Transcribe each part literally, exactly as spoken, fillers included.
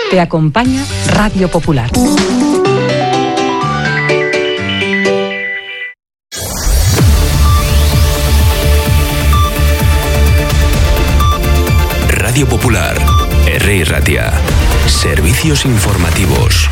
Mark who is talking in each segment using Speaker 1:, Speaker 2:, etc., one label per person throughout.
Speaker 1: Te acompaña Radio Popular.
Speaker 2: Radio Popular, R. Ratia. Servicios informativos.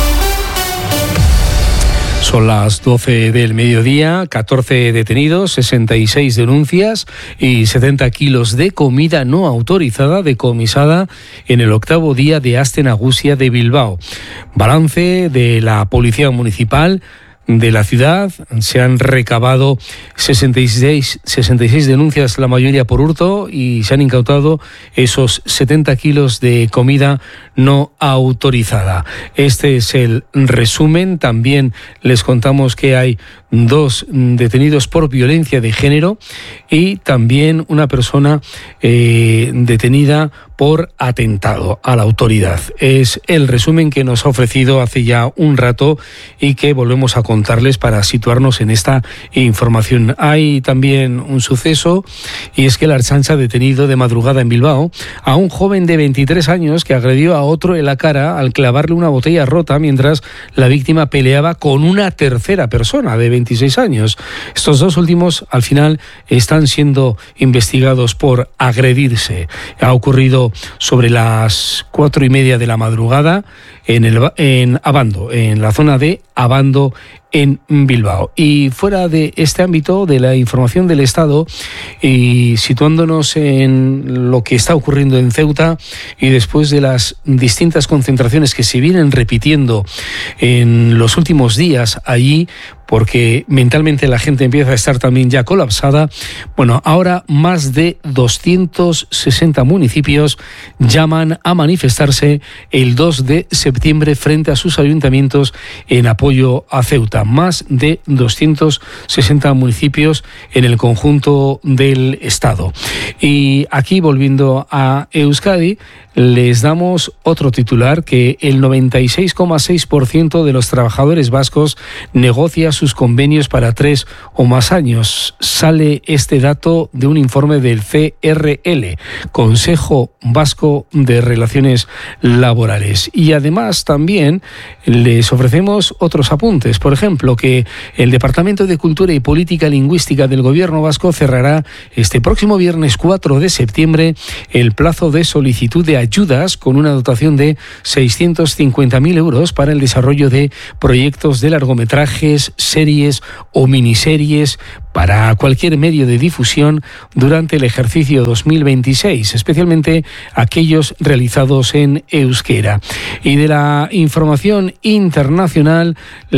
Speaker 3: Son las doce del mediodía, catorce detenidos, sesenta y seis denuncias y setenta kilos de comida no autorizada decomisada en el octavo día de Aste Nagusia de Bilbao. Balance de la Policía Municipal de la ciudad. Se han recabado sesenta y seis, sesenta y seis denuncias, la mayoría por hurto, y se han incautado esos setenta kilos de comida no autorizada. Este es el resumen. También les contamos que hay dos detenidos por violencia de género y también una persona eh, detenida por atentado a la autoridad. Es el resumen que nos ha ofrecido hace ya un rato y que volvemos a contarles para situarnos en esta información. Hay también un suceso, y es que la Ertzaintza ha detenido de madrugada en Bilbao a un joven de veintitrés años que agredió a otro en la cara al clavarle una botella rota mientras la víctima peleaba con una tercera persona de veintiséis años. Estos dos últimos al final están siendo investigados por agredirse. Ha ocurrido sobre las cuatro y media de la madrugada en, el, en Abando, en la zona de Abando, en Bilbao. Y fuera de este ámbito de la información del Estado, y situándonos en lo que está ocurriendo en Ceuta, y después de las distintas concentraciones que se vienen repitiendo en los últimos días allí, porque mentalmente la gente empieza a estar también ya colapsada, bueno, ahora más de doscientos sesenta municipios llaman a manifestarse el dos de septiembre frente a sus ayuntamientos en apoyo a Ceuta. Más de doscientos sesenta municipios en el conjunto del Estado. Y aquí, volviendo a Euskadi, les damos otro titular: que el noventa y seis coma seis por ciento de los trabajadores vascos negocia sus convenios para tres o más años. Sale este dato de un informe del C R L, Consejo Vasco de Relaciones Laborales. Y además también les ofrecemos otros apuntes. Por ejemplo, que el Departamento de Cultura y Política Lingüística del Gobierno Vasco cerrará este próximo viernes cuatro de septiembre el plazo de solicitud de ayudas con una dotación de seiscientos cincuenta mil euros para el desarrollo de proyectos de largometrajes, series o miniseries para cualquier medio de difusión durante el ejercicio dos mil veintiséis, especialmente aquellos realizados en euskera. Y de la información internacional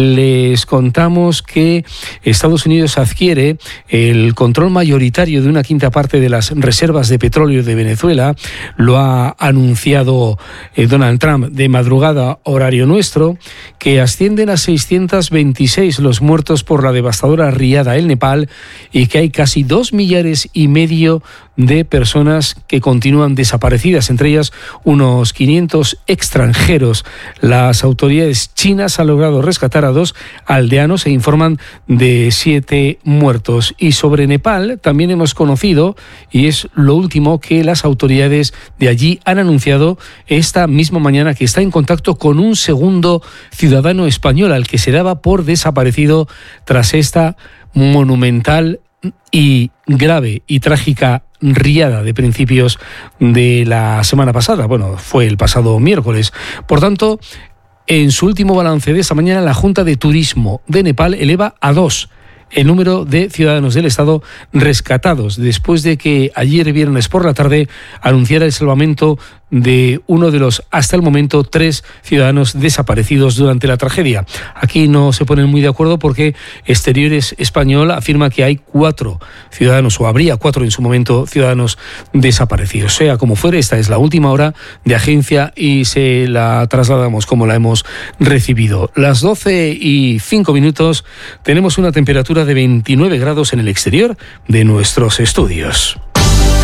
Speaker 3: les contamos que Estados Unidos adquiere el control mayoritario de una quinta parte de las reservas de petróleo de Venezuela. Lo ha anunciado eh, Donald Trump de madrugada, horario nuestro, que ascienden a seiscientos veintiséis los muertos por la devastadora riada en Nepal, y que hay casi dos millares y medio de personas que continúan desaparecidas, entre ellas unos quinientos extranjeros. Las autoridades chinas han logrado rescatar a dos aldeanos e informan de siete muertos. Y sobre Nepal también hemos conocido, y es lo último, que las autoridades de allí han anunciado esta misma mañana que está en contacto con un segundo ciudadano español al que se daba por desaparecido tras esta monumental y grave y trágica riada de principios de la semana pasada. Bueno, fue el pasado miércoles. Por tanto, en su último balance de esta mañana, la Junta de Turismo de Nepal eleva a dos el número de ciudadanos del Estado rescatados después de que ayer viernes por la tarde anunciara el salvamento de uno de los, hasta el momento, tres ciudadanos desaparecidos durante la tragedia. Aquí no se ponen muy de acuerdo porque Exteriores Español afirma que hay cuatro ciudadanos, o habría cuatro en su momento, ciudadanos desaparecidos. Sea como fuere, esta es la última hora de agencia y se la trasladamos como la hemos recibido. Las doce y cinco minutos, tenemos una temperatura de veintinueve grados en el exterior de nuestros estudios.